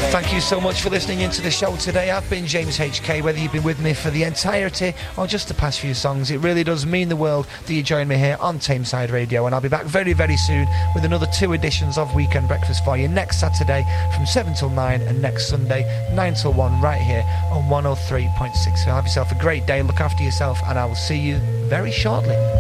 Thank you so much for listening into the show today. I've been James HK. Whether you've been with me for the entirety or just the past few songs, it really does mean the world that you join me here on Tameside Radio, and I'll be back very, very soon with another 2 editions of Weekend Breakfast for you next Saturday from 7 till 9 and next Sunday 9 till 1 right here on 103.6. So have yourself a great day, look after yourself, and I will see you very shortly.